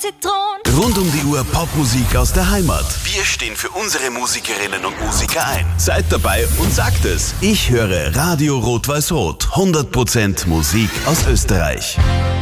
Zitronen. Rund um die Uhr Popmusik aus der Heimat. Wir stehen für unsere Musikerinnen und Musiker ein. Seid dabei und sagt es. Ich höre Radio Rot-Weiß-Rot. 100% Musik aus Österreich.